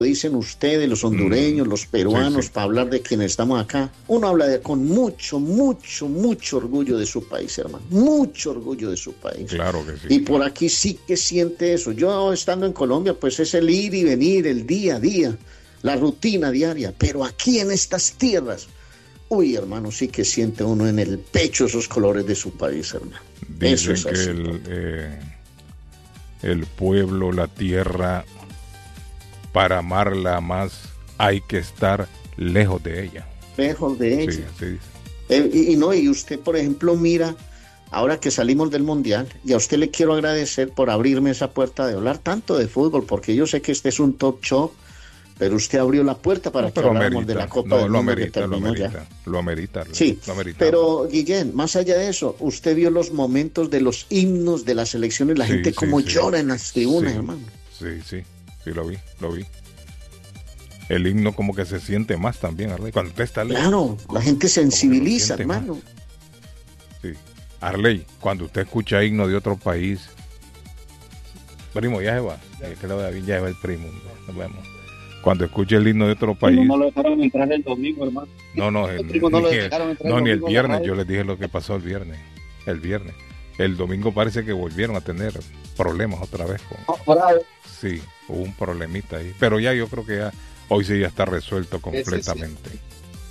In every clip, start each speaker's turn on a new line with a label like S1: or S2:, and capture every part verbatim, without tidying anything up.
S1: dicen ustedes, los hondureños, los peruanos, sí, sí. para hablar de quienes estamos acá. Uno habla de, con mucho, mucho, mucho orgullo de su país, hermano. Mucho orgullo de su país.
S2: Claro que sí.
S1: Y por aquí sí que siente eso. Yo estando en Colombia, pues es el ir y venir, el día a día, la rutina diaria. Pero aquí en estas tierras, uy, hermano, sí que siente uno en el pecho esos colores de su país, hermano.
S2: Dicen
S1: eso es
S2: que
S1: así.
S2: El, eh, el pueblo, la tierra, para amarla más hay que estar lejos de ella.
S1: Lejos de ella.
S2: Sí, así dice.
S1: Eh, y, y no, y usted, por ejemplo, mira, ahora que salimos del Mundial, y a usted le quiero agradecer por abrirme esa puerta de hablar tanto de fútbol, porque yo sé que este es un talk show, pero usted abrió la puerta para
S2: no,
S1: que habláramos
S2: amerita,
S1: de la Copa
S2: no,
S1: del
S2: lo
S1: Mundo
S2: amerita,
S1: que terminó
S2: lo amerita,
S1: ya.
S2: Lo amerita.
S1: Sí,
S2: lo amerita.
S1: Pero Guillén, más allá de eso, usted vio los momentos de los himnos de las elecciones, la
S2: sí,
S1: gente
S2: sí,
S1: como
S2: sí.
S1: llora en las tribunas,
S2: sí,
S1: hermano.
S2: Sí, sí, sí, lo vi, lo vi. El himno como que se siente más también, Arley. Cuando usted está lejos.
S1: Claro, la gente sensibiliza,
S2: se
S1: hermano.
S2: Más. Sí. Arley, cuando usted escucha himno de otro país, primo, ya se va. Ya, que lo ya se va el primo. Nos vemos. Cuando escuche el himno de otro país.
S3: No lo dejaron entrar el domingo, hermano.
S2: No, no, el,
S3: el primo no,
S2: ni,
S3: lo
S2: el,
S3: dejaron entrar
S2: no
S3: el
S2: ni el viernes.
S3: domingo,
S2: Yo les dije lo que pasó el viernes. El viernes. El domingo parece que volvieron a tener problemas otra vez. Con,
S3: oh,
S2: sí, hubo un problemita ahí. Pero ya yo creo que ya hoy sí ya está resuelto completamente. Sí, sí,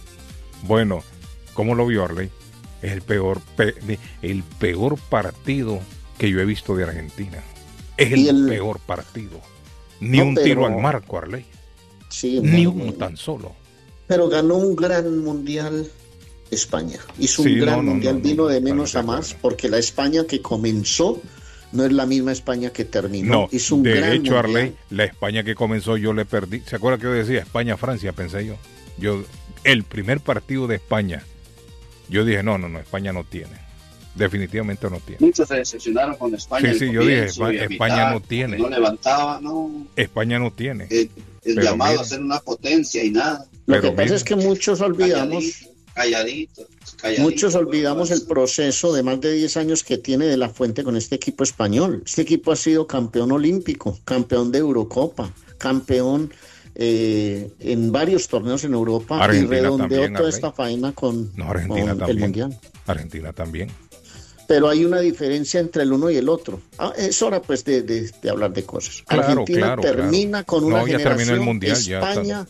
S2: sí. Bueno, ¿cómo lo vio Arley? Es el peor, pe, el peor partido que yo he visto de Argentina. Es el, el... peor partido. Ni no, un pero... tiro al marco, Arley.
S1: Sí,
S2: Ni
S1: muy,
S2: uno tan solo.
S1: Pero ganó un gran mundial España. Hizo
S2: sí,
S1: un gran
S2: no, no,
S1: mundial,
S2: no,
S1: vino
S2: no,
S1: de menos a más, porque la España que comenzó no es la misma España que terminó.
S2: No,
S1: Hizo un
S2: de
S1: gran
S2: hecho,
S1: mundial.
S2: Arley, la España que comenzó yo le perdí. ¿Se acuerda que yo decía España-Francia? Pensé yo. Yo, el primer partido de España, yo dije, no, no, no, España no tiene. Definitivamente no tiene.
S3: Muchos se decepcionaron con España.
S2: Sí, sí, yo dije, España, España no tiene.
S3: No levantaba, no.
S2: España no tiene.
S3: El, el llamado mira, a ser una potencia y nada.
S1: Lo
S2: pero
S1: que pasa
S2: mira,
S1: es que muchos olvidamos,
S3: calladito, calladito, calladito
S1: muchos olvidamos el proceso de más de diez años que tiene De La Fuente con este equipo español. Este equipo ha sido campeón olímpico, campeón de Eurocopa, campeón eh, en varios torneos en Europa.
S2: Argentina
S1: y redondeó
S2: también,
S1: toda
S2: Arley.
S1: esta faena con,
S2: no, Argentina
S1: con
S2: también.
S1: el Mundial.
S2: Argentina también.
S1: Pero hay una diferencia entre el uno y el otro. Ah, es hora pues de, de, de hablar de cosas.
S2: Claro,
S1: Argentina
S2: claro,
S1: termina
S2: claro.
S1: con una
S2: no, ya
S1: generación.
S2: Terminó el mundial,
S1: España,
S2: ya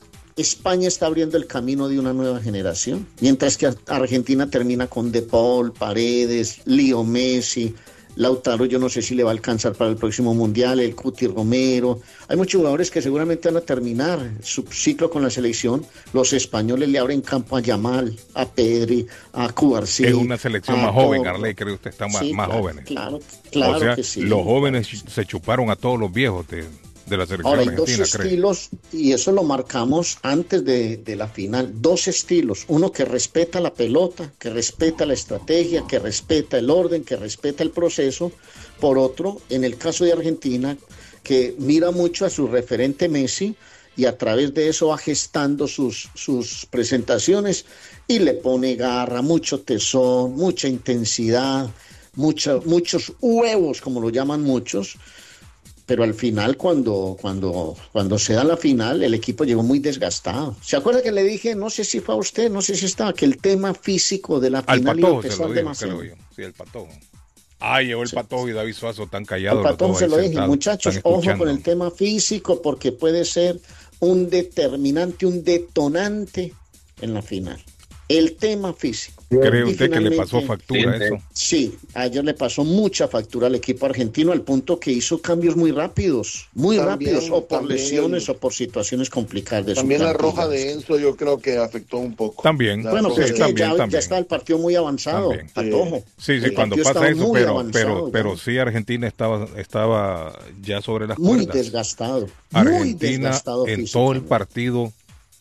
S1: España está abriendo el camino de una nueva generación. Mientras que Argentina termina con De Paul, Paredes, Leo Messi, Lautaro, yo no sé si le va a alcanzar para el próximo mundial, el Cuti Romero. Hay muchos jugadores que seguramente van a terminar su ciclo con la selección. Los españoles le abren campo a Yamal, a Pedri, a Cubarsí.
S2: Es una selección más joven, Arley, creo que usted está más,
S1: sí,
S2: más
S1: claro,
S2: jóvenes.
S1: Claro, claro
S2: o sea,
S1: que sí.
S2: Los jóvenes se chuparon a todos los viejos de, de la selección
S1: Ahora, hay
S2: argentina,
S1: dos estilos, creo. Y eso lo marcamos antes de, de la final. Dos estilos. Uno que respeta la pelota, que respeta la estrategia, que respeta el orden, que respeta el proceso. Por otro, en el caso de Argentina, que mira mucho a su referente Messi y a través de eso va gestando sus, sus presentaciones y le pone garra, mucho tesón, mucha intensidad, mucha, muchos huevos, como lo llaman muchos. Pero al final, cuando, cuando, cuando se da la final, el equipo llegó muy desgastado. ¿Se acuerda que le dije, no sé si fue a usted, no sé si estaba, que el tema físico de la
S2: al
S1: final
S2: Patojo
S1: iba a pesar
S2: se lo dijo,
S1: demasiado?
S2: se lo sí, el Patojo. Ah, llegó el sí. Patojo y David Suazo tan callado.
S1: El Patojo se lo dije, muchachos, ojo con el tema físico, porque puede ser un determinante, un detonante en la final. El tema físico.
S2: ¿Cree usted que le pasó factura
S3: sí,
S2: eso?
S1: Sí, ayer le pasó mucha factura al equipo argentino al punto que hizo cambios muy rápidos, muy también, rápidos, o por lesiones el, o por situaciones complicadas de
S4: también
S1: su
S4: la roja de Enzo yo creo que afectó un poco.
S2: También.
S1: La bueno, pues sí,
S2: también,
S1: ya,
S2: también.
S1: ya está el partido muy avanzado,
S2: también.
S1: Patojo.
S2: Sí, sí,
S1: el
S2: cuando pasa eso, pero, pero, pero
S1: ya.
S2: sí Argentina estaba, estaba ya sobre las
S1: muy
S2: cuerdas.
S1: Desgastado,
S2: Argentina
S1: muy desgastado
S2: en todo el partido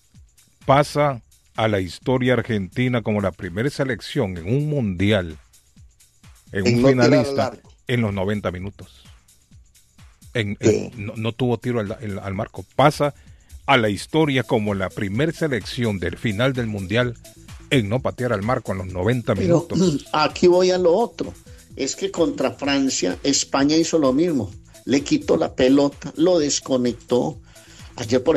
S2: pasa a la historia argentina como la primera selección en un mundial, en, en un no finalista, en los noventa minutos. En, en, no, no tuvo tiro al, al, al marco. Pasa a la historia como la primera selección del final del mundial en no patear al marco en los noventa
S1: Pero,
S2: minutos.
S1: Aquí voy a lo otro. Es que contra Francia, España hizo lo mismo. Le quitó la pelota, lo desconectó. Ayer, por